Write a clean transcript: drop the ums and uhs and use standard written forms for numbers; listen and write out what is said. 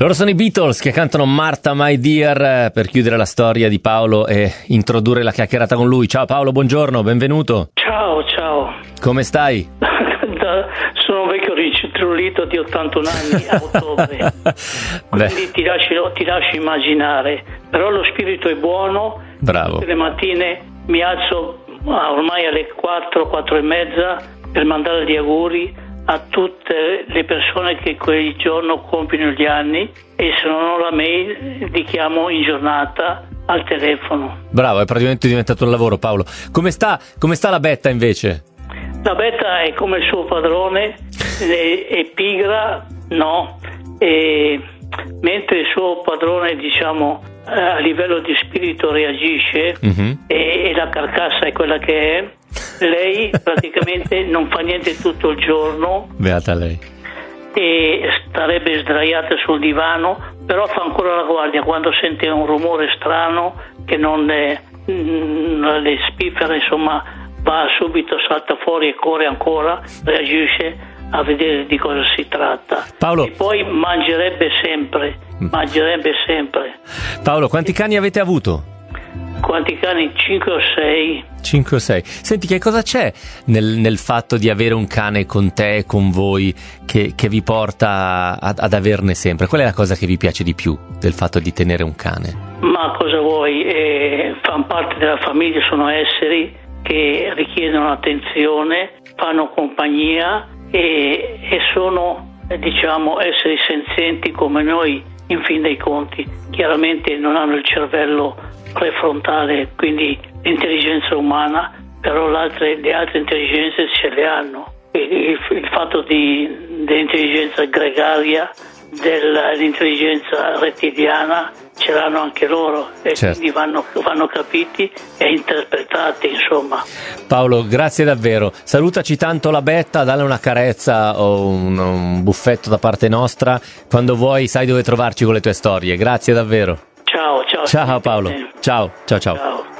Loro sono i Beatles che cantano Martha My Dear per chiudere la storia di Paolo e introdurre la chiacchierata con lui. Ciao Paolo, buongiorno, benvenuto. Ciao. Come stai? Sono un vecchio ricetrolito di 81 anni a ottobre, quindi ti lascio immaginare, però lo spirito è buono. Bravo. Tutte le mattine mi alzo ormai alle 4 e mezza per mandare gli auguri a tutte le persone che quel giorno compiono gli anni, e se non ho la mail li chiamo in giornata al telefono. Bravo, è praticamente diventato un lavoro, Paolo. Come sta la Betta invece? La Betta è come il suo padrone, è pigra, no, mentre il suo padrone, diciamo, a livello di spirito reagisce, e la carcassa è quella che è, lei praticamente non fa niente tutto il giorno. Beata lei. E starebbe sdraiata sul divano, però fa ancora la guardia quando sente un rumore strano che non le spiffera, insomma, va subito, salta fuori e corre ancora, reagisce a vedere di cosa si tratta. Paolo. E poi mangerebbe sempre. Paolo, quanti cani avete avuto? Quanti cani? 5 o 6. 5 o 6. Senti, che cosa c'è nel fatto di avere un cane con te, con voi, che vi porta ad averne sempre? Qual è la cosa che vi piace di più del fatto di tenere un cane? Ma cosa vuoi? Fanno parte della famiglia, sono esseri che richiedono attenzione, fanno compagnia e sono, diciamo, esseri senzienti come noi in fin dei conti. Chiaramente non hanno il cervello prefrontale, quindi l'intelligenza umana, però le altre intelligenze ce le hanno. Il fatto dell'intelligenza gregaria, dell'intelligenza rettiliana ce l'hanno anche loro, e certo, quindi vanno capiti e interpretati, insomma. Paolo, grazie davvero. Salutaci tanto la Betta, dalle una carezza o un buffetto da parte nostra. Quando vuoi sai dove trovarci con le tue storie. Grazie davvero. Ciao. Ciao Paolo. Ciao. Ciao.